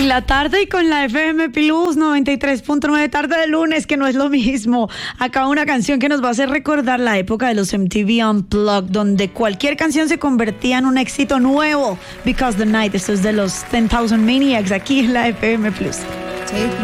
la tarde y con la FM Plus 93.9, tarde de lunes, que no es lo mismo. Acá una canción que nos va a hacer recordar la época de los MTV Unplugged, donde cualquier canción se convertía en un éxito nuevo. Because the Night, esto es de los 10,000 Maniacs, aquí en la FM Plus. Sí.